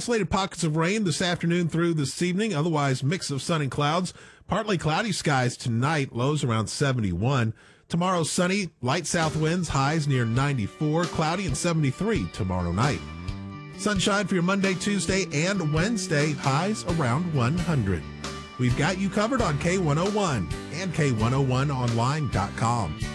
isolated pockets of rain this afternoon through this evening. Otherwise, mix of sun and clouds. Partly cloudy skies tonight, lows around 71. Tomorrow, sunny, light south winds, highs near 94. Cloudy and 73 tomorrow night. Sunshine for your Monday, Tuesday, and Wednesday, highs around 100. We've got you covered on K101 and K101online.com.